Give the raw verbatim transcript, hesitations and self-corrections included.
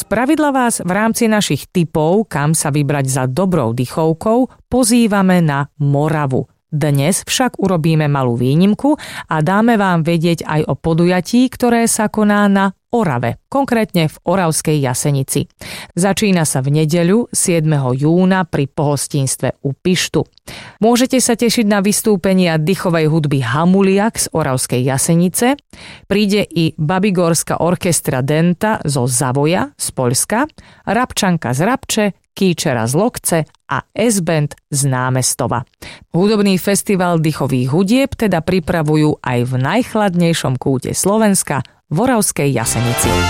Spravidla vás v rámci našich tipov, kam sa vybrať za dobrou dychovkou, pozývame na Moravu. Dnes však urobíme malú výnimku a dáme vám vedieť aj o podujatí, ktoré sa koná na Orave, konkrétne v Oravskej Jasenici. Začína sa v nedeľu siedmeho júna pri pohostinstve u Pištu. Môžete sa tešiť na vystúpenia dychovej hudby Hamuliak z Oravskej Jasenice, príde i Babigorská orchestra Denta zo Zavoja z Poľska, Rabčanka z Rabče, Kýčera z Lokce a S-Band z Námestova. Hudobný festival dychových hudieb teda pripravujú aj v najchladnejšom kúte Slovenska, v Oravskej Jasenici.